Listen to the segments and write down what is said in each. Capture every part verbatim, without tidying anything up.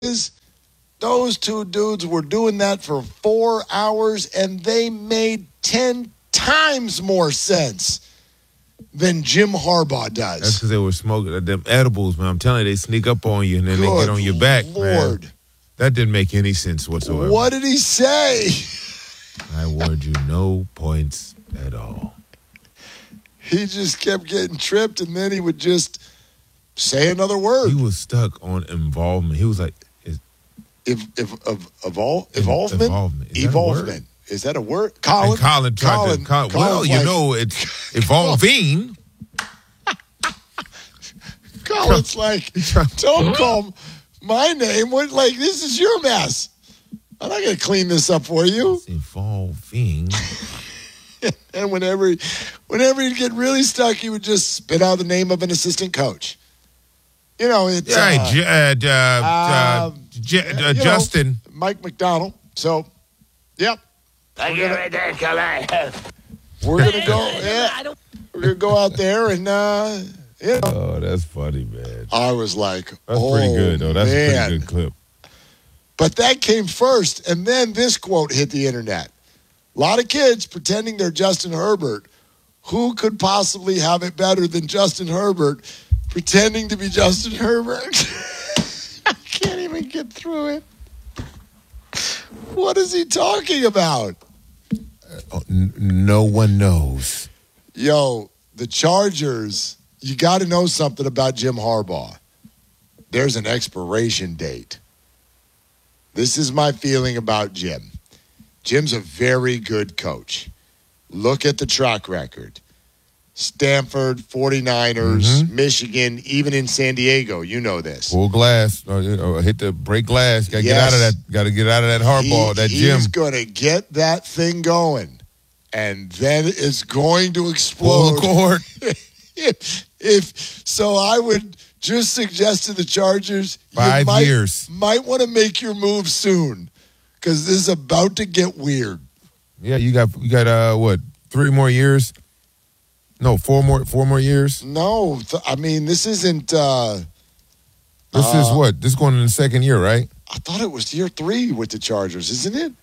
is those two dudes were doing that for four hours, and they made ten times more sense than Jim Harbaugh does. That's because they were smoking them edibles, man. I'm telling you, they sneak up on you, and then Good they get on your back, Lord. man. That didn't make any sense whatsoever. What did he say? I award you no points at all. He just kept getting tripped, and then he would just say another word. He was stuck on involvement. He was like, is, If if of evol, evolvement, Involvement. Is that a evolvement. word? Is that a word? Colin, and Colin tried Colin, to. Colin, well, Colin's you like, know, it's evolving. Colin's like, don't call my name. What? Like, this is your mess. I'm not going to clean this up for you. It's evolving. And whenever, he, whenever he'd get really stuck, he would just spit out the name of an assistant coach. You know, it's Yeah, uh, J- uh, uh, uh, um, J- uh, you know, Justin. Mike McDonald. So, yep. Thank you right there, Colin. We're gonna go. Yeah, we're gonna go out there and uh, you know. Oh, that's funny, man. I was like, That's oh, pretty good, though. That's man. a pretty good clip. But that came first, and then this quote hit the internet. A lot of kids pretending they're Justin Herbert. Who could possibly have it better than Justin Herbert pretending to be Justin Herbert? I can't even get through it. What is he talking about? Oh, n- no one knows. Yo, the Chargers, you got to know something about Jim Harbaugh. There's an expiration date. This is my feeling about Jim. Jim's a very good coach. Look at the track record. Stanford, forty-niners, Mm-hmm. Michigan, even in San Diego. You know this. Full glass. Or, or hit the break glass. Got to Yes. get out of that. Got to get out of that hardball, He- that Jim. He's going to get that thing going. And then it's going to Pull explode. the cord. if, if so, I would just suggest to the Chargers, Five you might, years. might want to make your move soon because this is about to get weird. Yeah, you got you got uh what three more years? No, four more four more years. No, th- I mean this isn't. Uh, This Uh, is what this going in the second year, right? I thought it was year three with the Chargers, isn't it?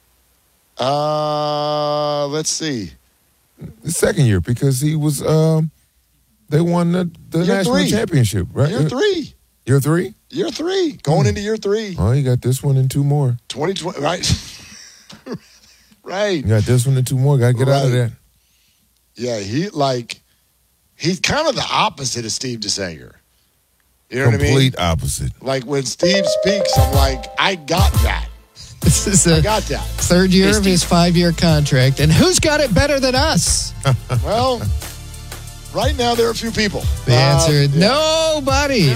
Uh, let's see. The second year because he was um they won the, the Year national three. championship, right? Year three. Year three. Year three. Going Hmm. into year three. Oh, you got this one and two more. twenty twenty. Right. Right. You got this one and two more. Got to get out of Right. that. Yeah, he like he's kind of the opposite of Steve DeSager. You know Complete what I mean? opposite. Like when Steve speaks, I'm like, I got that. This is I the got that. third year of his five-year contract. And who's got it better than us? Well, right now there are a few people. The answer is Uh, nobody.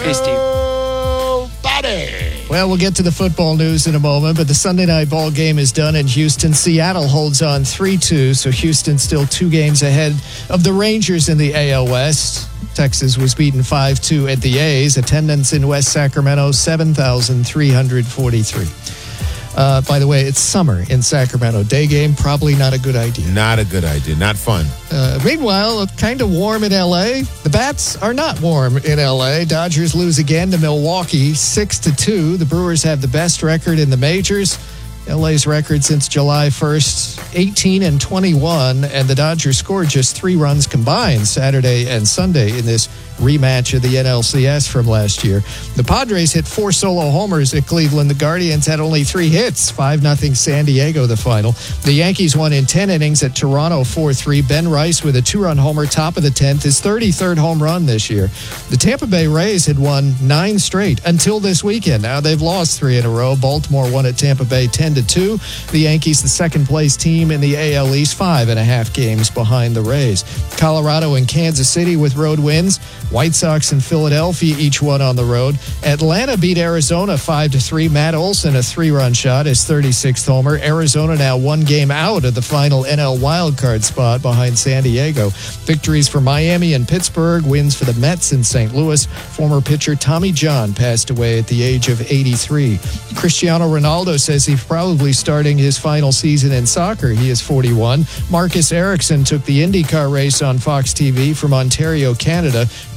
Nobody. Well, we'll get to the football news in a moment, but the Sunday night ball game is done in Houston. Seattle holds on three two, so Houston's still two games ahead of the Rangers in the A L West. Texas was beaten five two at the A's. Attendance in West Sacramento, seven thousand three hundred forty-three. Uh, by the way, it's summer in Sacramento. Day game, probably not a good idea. Not a good idea. Not fun. Uh, meanwhile, kind of warm in L A. The Bats are not warm in L A. Dodgers lose again to Milwaukee, six to two. The Brewers have the best record in the majors. L A's record since July first, eighteen and twenty-one, and the Dodgers scored just three runs combined Saturday and Sunday in this rematch of the N L C S from last year. The Padres hit four solo homers at Cleveland. The Guardians had only three hits, five nothing San Diego the final. The Yankees won in ten innings at Toronto four three. Ben Rice with a two-run homer top of the tenth, his thirty-third home run this year. The Tampa Bay Rays had won nine straight until this weekend. Now they've lost three in a row. Baltimore won at Tampa Bay ten to two. The Yankees, the second-place team in the A L East, five and a half games behind the Rays. Colorado and Kansas City with road wins. White Sox and Philadelphia each won on the road. Atlanta beat Arizona five to three. Matt Olson, a three-run shot, his thirty-sixth homer. Arizona now one game out of the final N L wildcard spot behind San Diego. Victories for Miami and Pittsburgh, wins for the Mets in Saint Louis. Former pitcher Tommy John passed away at the age of eighty-three. Cristiano Ronaldo says he's probably starting his final season in soccer. He is forty-one. Marcus Ericsson took the IndyCar race on Fox T V from Ontario, Canada.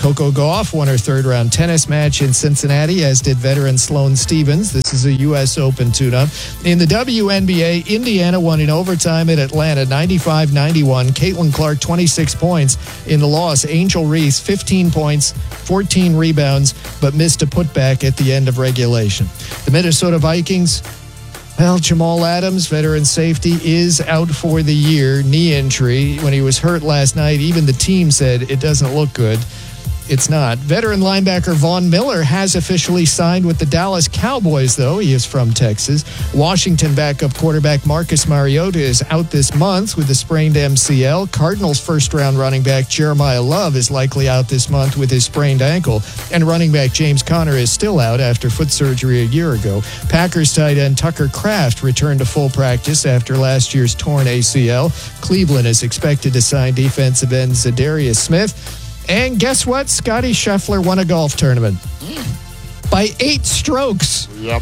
Coco Gauff won her third-round tennis match in Cincinnati, as did veteran Sloane Stephens. This is a U S Open tune-up. In the W N B A, Indiana won in overtime at Atlanta, ninety-five ninety-one. Caitlin Clark, twenty-six points in the loss. Angel Reese, fifteen points, fourteen rebounds, but missed a putback at the end of regulation. The Minnesota Vikings, well, Jamal Adams, veteran safety, is out for the year, knee injury. When he was hurt last night, even the team said it doesn't look good. It's not. Veteran linebacker Von Miller has officially signed with the Dallas Cowboys, though. He is from Texas. Washington backup quarterback Marcus Mariota is out this month with a sprained M C L. Cardinals first-round running back Jeremiah Love is likely out this month with his sprained ankle. And running back James Conner is still out after foot surgery a year ago. Packers tight end Tucker Kraft returned to full practice after last year's torn A C L. Cleveland is expected to sign defensive end Zadarius Smith. And guess what? Scotty Scheffler won a golf tournament mm. by eight strokes. Yep.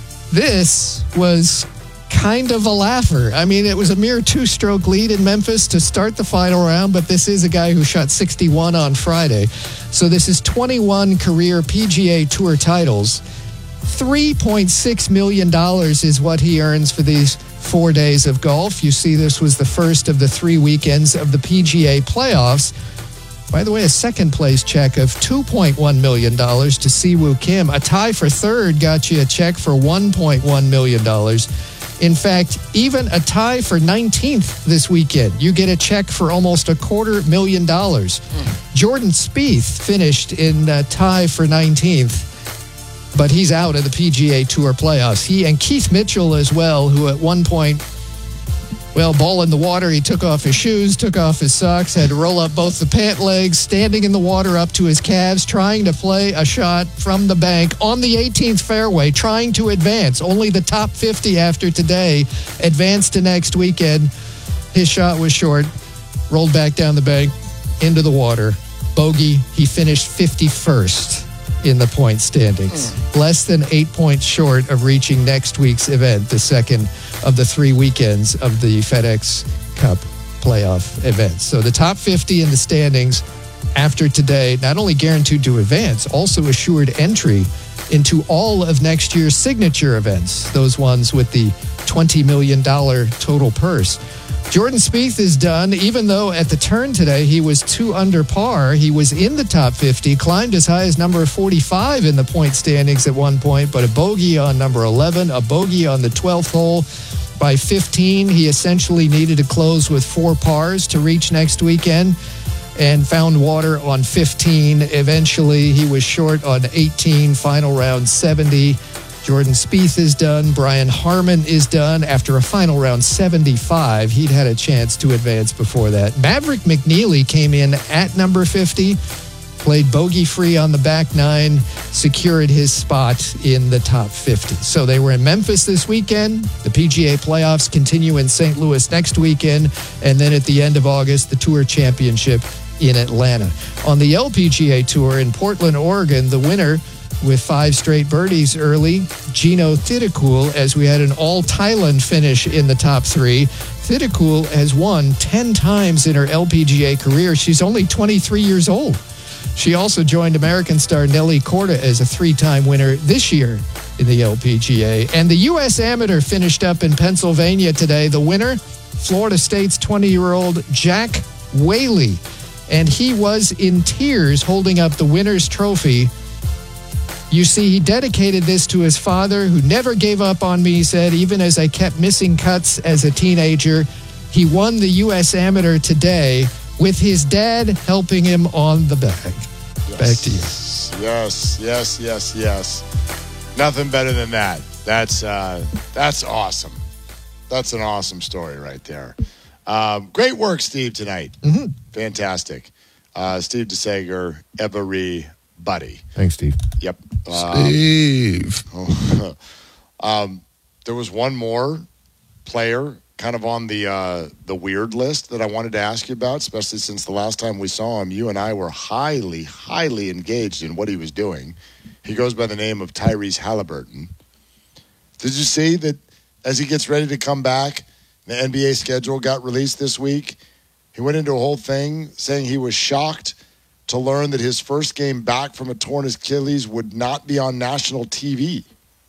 This was kind of a laugher. I mean, it was a mere two-stroke lead in Memphis to start the final round, but this is a guy who shot sixty-one on Friday. So this is twenty-one career P G A Tour titles. three point six million dollars is what he earns for these four days of golf. You see, this was the first of the three weekends of the P G A playoffs. By the way, a second-place check of two point one million dollars to Siwoo Kim. A tie for third got you a check for one point one million dollars. In fact, even a tie for nineteenth this weekend, you get a check for almost a quarter million dollars. Mm. Jordan Spieth finished in a tie for nineteenth, but he's out of the P G A Tour playoffs. He and Keith Mitchell as well, who at one point, well, ball in the water, he took off his shoes, took off his socks, had to roll up both the pant legs, standing in the water up to his calves, trying to play a shot from the bank on the eighteenth fairway, trying to advance. Only the top fifty after today advanced to next weekend. His shot was short, rolled back down the bank, into the water. Bogey, he finished fifty-first in the point standings. Mm. Less than eight points short of reaching next week's event, the second of the three weekends of the FedEx Cup playoff events. So the top fifty in the standings after today, not only guaranteed to advance, also assured entry into all of next year's signature events, those ones with the twenty million dollars total purse. Jordan Spieth is done, even though at the turn today he was two under par. He was in the top fifty, climbed as high as number forty-five in the point standings at one point, but a bogey on number eleven, a bogey on the twelfth hole. By fifteen, he essentially needed to close with four pars to reach next weekend, and found water on fifteen. Eventually, he was short on eighteen, final round seventy. Jordan Spieth is done. Brian Harman is done. After a final round seventy-five, he'd had a chance to advance before that. Maverick McNeely came in at number fifty, played bogey-free on the back nine, secured his spot in the top fifty. So they were in Memphis this weekend. The P G A playoffs continue in Saint Louis next weekend. And then at the end of August, the Tour Championship in Atlanta. On the L P G A Tour in Portland, Oregon, the winner with five straight birdies early, Gino Thitikul, as we had an all-Thailand finish in the top three. Thitikul has won ten times in her L P G A career. She's only twenty-three years old. She also joined American star Nelly Korda as a three-time winner this year in the L P G A. And the U S Amateur finished up in Pennsylvania today. The winner, Florida State's twenty-year-old Jack Whaley. And he was in tears holding up the winner's trophy. You see, he dedicated this to his father, who never gave up on me, he said, even as I kept missing cuts as a teenager. He won the U S Amateur today with his dad helping him on the bag. Yes. Back to you. Yes, yes, yes, yes. Nothing better than that. That's uh, that's awesome. That's an awesome story right there. Um, great work, Steve, tonight. Mm-hmm. Fantastic. Uh, Steve DeSager, every buddy. Thanks, Steve. Yep. Um, Steve. um, there was one more player kind of on the uh, the weird list that I wanted to ask you about, especially since the last time we saw him, you and I were highly, highly engaged in what he was doing. He goes by the name of Tyrese Halliburton. Did you see that as he gets ready to come back, the N B A schedule got released this week? He went into a whole thing saying he was shocked to learn that his first game back from a torn Achilles would not be on national T V.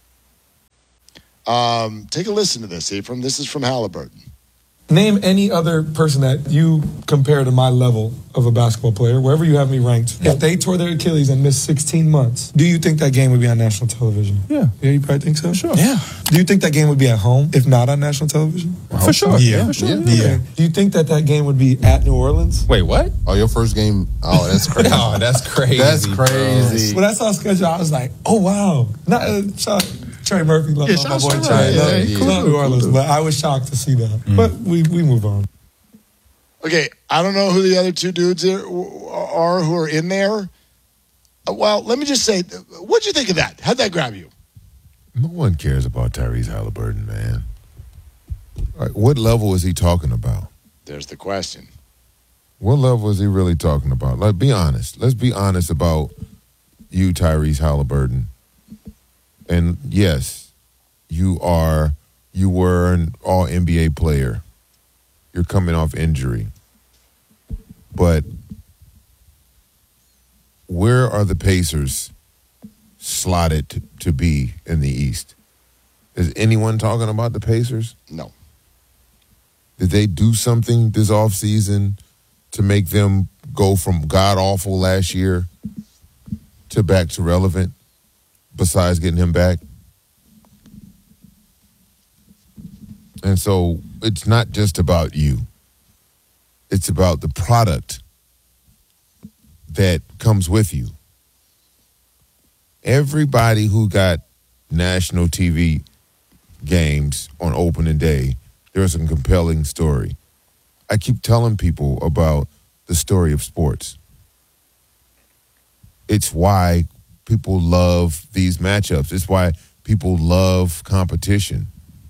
Um, take a listen to this, Ephraim. This is from Halliburton. Name any other person that you compare to my level of a basketball player, wherever you have me ranked. If they tore their Achilles and missed sixteen months, do you think that game would be on national television? Yeah. Yeah, you probably think so? Sure. Yeah. Do you think that game would be at home, if not on national television? For sure. Yeah. Yeah, for sure. Yeah. Yeah. Do you think that that game would be at New Orleans? Wait, what? Oh, your first game? Oh, that's crazy. Oh, that's crazy. That's crazy. When I saw schedule, I was like, oh, wow. Not uh, shock. Trey Murphy, love Yeah, my shots boy are Trey. right. Love, Yeah, love cool. New Orleans, but I was shocked to see that. Mm. But we, we move on. Okay, I don't know who the other two dudes are, are who are in there. Uh, Well, let me just say, what'd you think of that? How'd that grab you? No one cares about Tyrese Halliburton, man. Like, what level is he talking about? There's the question. What level is he really talking about? Like, be honest. Let's be honest about you, Tyrese Halliburton. And yes, you are, you were an all N B A player. You're coming off injury. But where are the Pacers slotted to, to be in the East? Is anyone talking about the Pacers? No. Did they do something this offseason to make them go from god-awful last year to back to relevant, besides getting him back? And so it's not just about you. It's about the product that comes with you. Everybody who got national T V games on opening day, there's a compelling story. I keep telling people about the story of sports. It's why people love these matchups. It's why people love competition.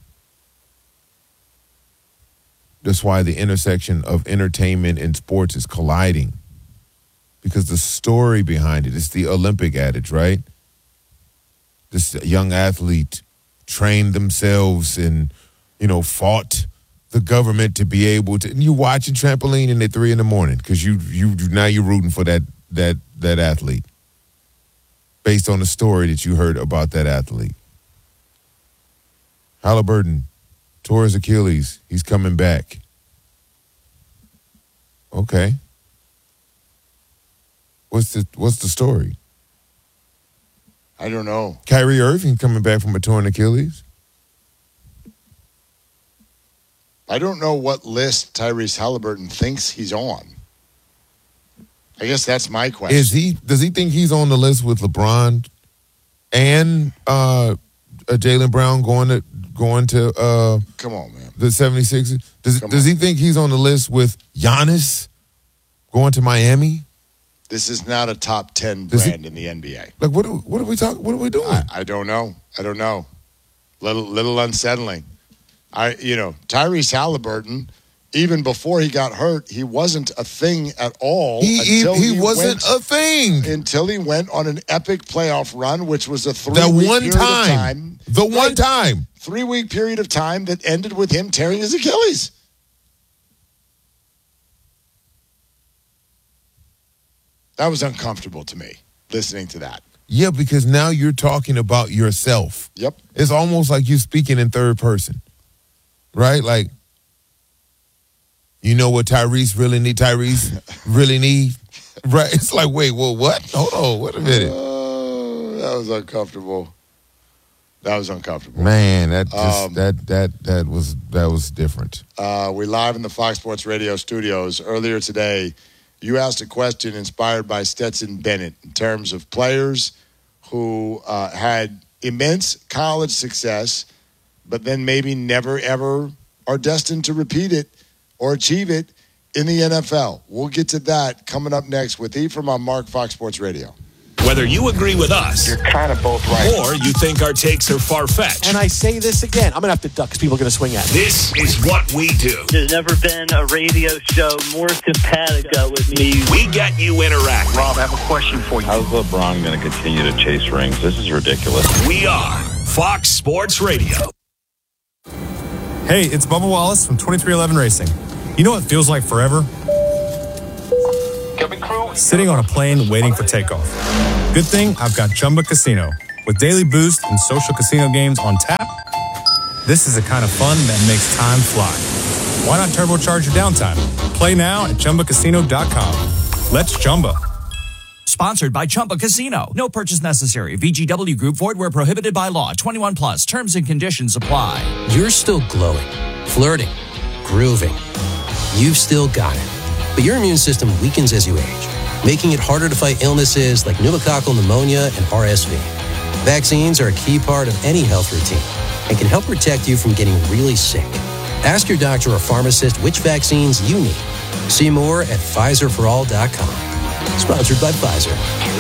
That's why the intersection of entertainment and sports is colliding. Because the story behind it is the Olympic adage, right? This young athlete trained themselves and, you know, fought the government to be able to. And you watching trampoline in at three in the morning because you you now you're rooting for that that that athlete based on the story that you heard about that athlete. Halliburton tore his Achilles. He's coming back. Okay. What's the what's the story? I don't know. Kyrie Irving coming back from a torn Achilles. I don't know what list Tyrese Halliburton thinks he's on. I guess that's my question. Is he? Does he think he's on the list with LeBron and uh, uh, Jaylen Brown going to going to uh, Come on, man. the seventy-sixers? Does Come Does on. he think he's on the list with Giannis going to Miami? This is not a top ten Does brand he- in the N B A. Like what? Are, what are we talking? What are we doing? I, I don't know. I don't know. Little little unsettling. I you know Tyrese Halliburton, even before he got hurt, he wasn't a thing at all. he he, until he wasn't went, a thing. until he went on an epic playoff run, which was a three That week one period time. of time. The one Right. time. Three week period of time that ended with him tearing his Achilles. That was uncomfortable to me, listening to that. Yeah, because now you're talking about yourself. Yep. It's almost like you're speaking in third person, right? Like, you know what Tyrese really need? Tyrese really need, right? It's like, wait, well, what? Hold on, wait a minute, Oh, that was uncomfortable. That was uncomfortable. man. That just Um, that that that was that was different. Uh, we live in the Fox Sports Radio studios. Earlier today, you asked a question inspired by Stetson Bennett in terms of players who uh, had immense college success, but then maybe never, ever are destined to repeat it or achieve it in the N F L. We'll get to that coming up next with Ephraim on Mark Fox Sports Radio. Whether you agree with us, You're kind of both right. or you think our takes are far-fetched, And I say this again, I'm going to have to duck because people are going to swing at me. this is what we do. There's never been a radio show more simpatico with me. We get you interacting. Rob, I have a question for you. How's LeBron going to continue to chase rings? This is ridiculous. We are Fox Sports Radio. Hey, it's Bubba Wallace from twenty-three eleven Racing. You know what feels like forever? Cabin crew, sitting on a plane waiting for takeoff. Good thing I've got Chumba Casino. With daily boost and social casino games on tap, this is the kind of fun that makes time fly. Why not turbocharge your downtime? Play now at Chumba Casino dot com. Let's Chumba. Sponsored by Chumba Casino. No purchase necessary. V G W Group. Void where prohibited by law. twenty-one plus. Terms and conditions apply. You're still glowing, flirting, grooving. You've still got it. But your immune system weakens as you age, making it harder to fight illnesses like pneumococcal pneumonia and R S V. Vaccines are a key part of any health routine and can help protect you from getting really sick. Ask your doctor or pharmacist which vaccines you need. See more at Pfizer for all dot com. Sponsored by Pfizer.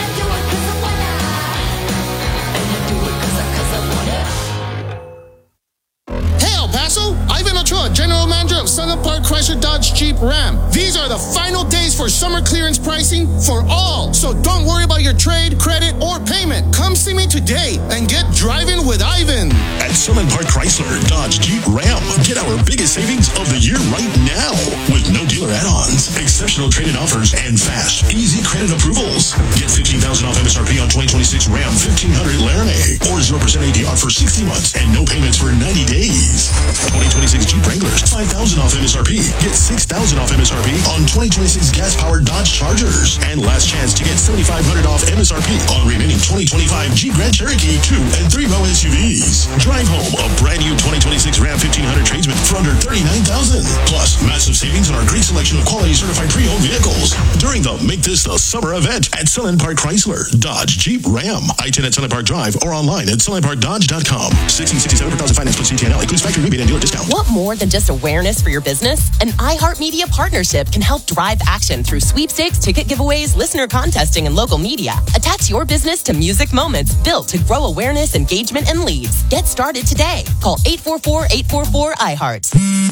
Hey, El Paso! Ivan Ochoa, General Manager of Sunland Park Chrysler Dodge Jeep Ram. These are the final days for summer clearance pricing for all. So don't worry about your trade, credit, or payment. Come see me today and get driving with Ivan. At Sunland Park Chrysler Dodge Jeep Ram, get our biggest savings of the year right now. With no dealer add-ons, exceptional trade-in offers, and fast, easy credit approvals. Get fifteen thousand dollars off M S R P on twenty twenty-six Ram fifteen hundred Laramie. Or zero percent A D R for sixty months and no payments for ninety days. twenty twenty-six Jeep Wranglers, five thousand dollars off M S R P. Get six thousand dollars off M S R P on twenty twenty-six gas-powered Dodge Chargers. And last chance to get seventy-five hundred dollars off M S R P on remaining twenty twenty-five Jeep Grand Cherokee two and three row S U Vs. Drive home a brand new twenty twenty-six Ram fifteen hundred tradesman for under thirty-nine thousand dollars. Plus, massive savings on our great selection of quality certified pre-owned vehicles during the Make This the Summer event at Sunland Park Chrysler Dodge Jeep Ram. I ten at Sunland Park Drive or online at sunland park dodge dot com. sixteen sixty-seven per thousand finance plus C T N L includes factory rebate and dealer discount. Want more than just awareness for your business? An iHeartMedia partnership can help drive action through sweepstakes, ticket giveaways, listener contesting, and local media. Attach your business to music moments built to grow awareness, engagement, and leads. Get started today. Call eight four four, eight four four, I heart.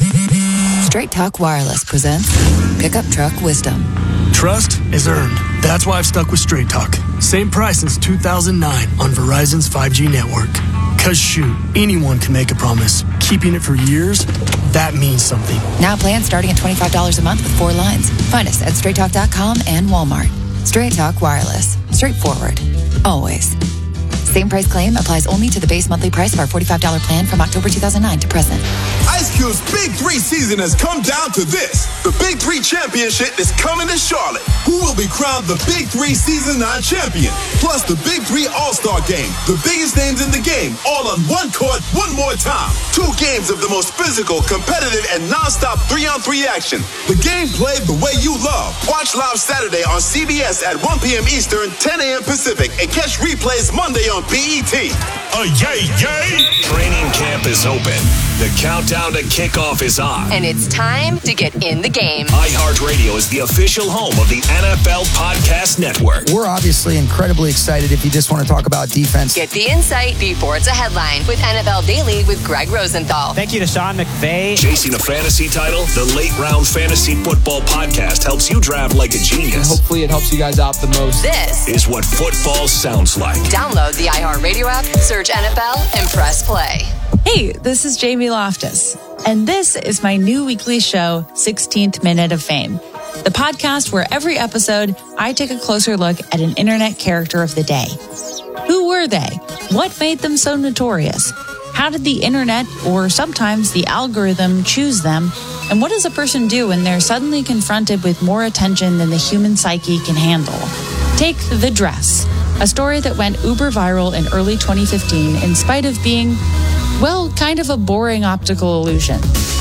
Straight Talk Wireless presents Pickup Truck Wisdom. Trust is earned. That's why I've stuck with Straight Talk. Same price since two thousand nine on Verizon's five G network. Cause shoot, anyone can make a promise. Keeping it for years, that means something. Now plans starting at twenty-five dollars a month with four lines. Find us at straight talk dot com and Walmart. Straight Talk Wireless. Straightforward. Always. Same price claim applies only to the base monthly price of our forty-five dollars plan from October two thousand nine to present. Ice Cube's Big Three season has come down to this. The Big Three Championship is coming to Charlotte. Who will be crowned the Big Three Season nine champion? Plus the Big Three All-Star Game. The biggest names in the game, all on one court, one more time. Two games of the most physical, competitive, and non-stop three-on-three action. The game played the way you love. Watch live Saturday on C B S at one p.m. Eastern, ten a.m. Pacific, and catch replays Monday on B E T. Oh, yay, yay! Training camp is open. The countdown to kickoff is on. And it's time to get in the game. iHeartRadio is the official home of the N F L Podcast Network. We're obviously incredibly excited if you just want to talk about defense. Get the insight before it's a headline with N F L Daily with Greg Rosenthal. Thank you to Sean McVay. Chasing the fantasy title, the Late Round Fantasy Football Podcast helps you draft like a genius. And hopefully it helps you guys out the most. This is what football sounds like. Download the iHeartRadio app, search N F L, and press play. Hey, this is Jamie Loftus, and this is my new weekly show, sixteenth Minute of Fame, the podcast where every episode I take a closer look at an internet character of the day. Who were they? What made them so notorious? How did the internet, or sometimes the algorithm, choose them? And what does a person do when they're suddenly confronted with more attention than the human psyche can handle? Take The Dress, a story that went uber viral in early twenty fifteen in spite of being, well, kind of a boring optical illusion.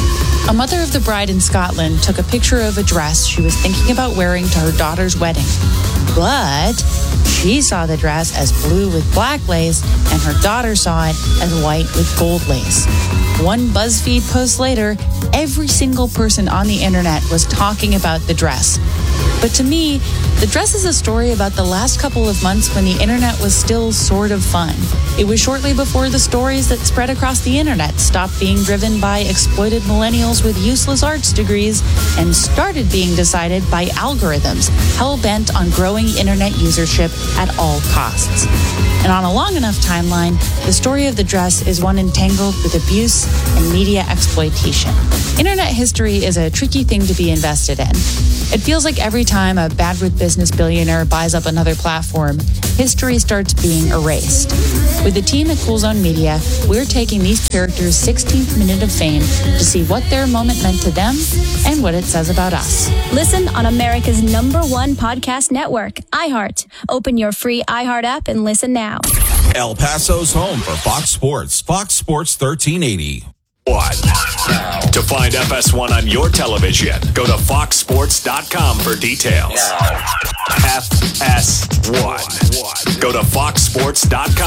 A mother of the bride in Scotland took a picture of a dress she was thinking about wearing to her daughter's wedding. But she saw the dress as blue with black lace, and her daughter saw it as white with gold lace. One BuzzFeed post later, every single person on the internet was talking about the dress. But to me, the dress is a story about the last couple of months when the internet was still sort of fun. It was shortly before the stories that spread across the internet stopped being driven by exploited millennials with useless arts degrees and started being decided by algorithms hell-bent on growing internet usership at all costs. And on a long enough timeline, the story of the dress is one entangled with abuse and media exploitation. Internet history is a tricky thing to be invested in. It feels like every time a bad with business billionaire buys up another platform, history starts being erased. With the team at Cool Zone Media, we're taking these characters' sixteenth minute of fame to see what their moment meant to them and what it says about us. Listen on America's number one podcast network, iHeart. Open your free iHeart app and listen now. El Paso's home for Fox Sports, Fox Sports thirteen eighty. One. To find F S one on your television, go to fox sports dot com for details. F S one. Go to fox sports dot com.